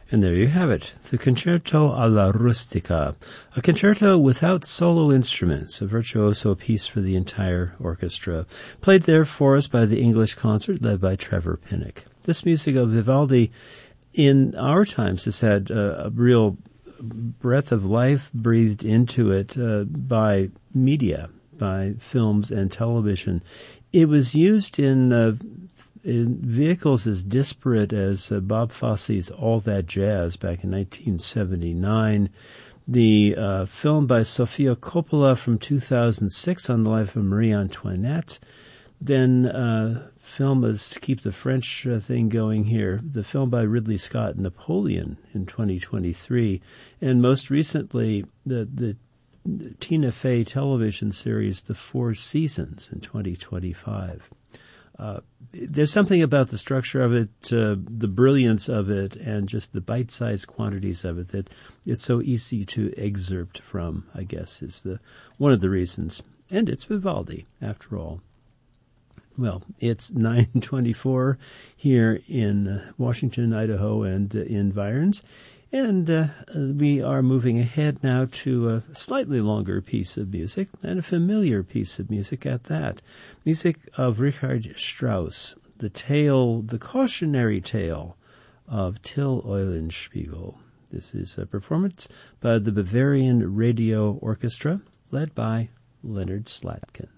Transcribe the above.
And there you have it, the Concerto alla Rustica, a concerto without solo instruments, a virtuoso piece for the entire orchestra, played there for us by the English Concert led by Trevor Pinnock. This music of Vivaldi in our times has had a real breath of life breathed into it by media, by films and television. It was used in vehicles as disparate as Bob Fosse's All That Jazz back in 1979, the film by Sofia Coppola from 2006 on the life of Marie Antoinette, then film, as to keep the French thing going here, the film by Ridley Scott, Napoleon, in 2023, and most recently the Tina Fey television series, The Four Seasons, in 2025. There's something about the structure of it, the brilliance of it, and just the bite-sized quantities of it that it's so easy to excerpt from, I guess, is one of the reasons. And it's Vivaldi, after all. Well, it's 9:24 here in Washington, Idaho, and environs. And we are moving ahead now to a slightly longer piece of music, and a familiar piece of music at that. Music of Richard Strauss, the cautionary tale of Till Eulenspiegel. This is a performance by the Bavarian Radio Orchestra, led by Leonard Slatkin.